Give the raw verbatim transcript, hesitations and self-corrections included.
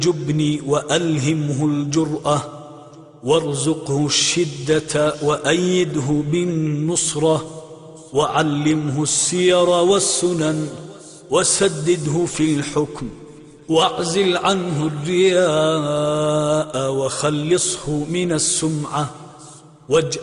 الجبن وألهمه الجرأة، وارزقه الشدة وأيده بالنصرة، وعلمه السير والسنن وسدده في الحكم، واعزل عنه الرياء وخلصه من السمعة.